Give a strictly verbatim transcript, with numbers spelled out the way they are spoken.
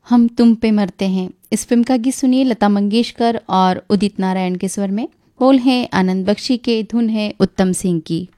हम तुम पे मरते हैं। इस फिल्म का गीत सुनिए लता मंगेशकर और उदित नारायण के स्वर में। बोल हैं आनंद बख्शी के, धुन है उत्तम सिंह की।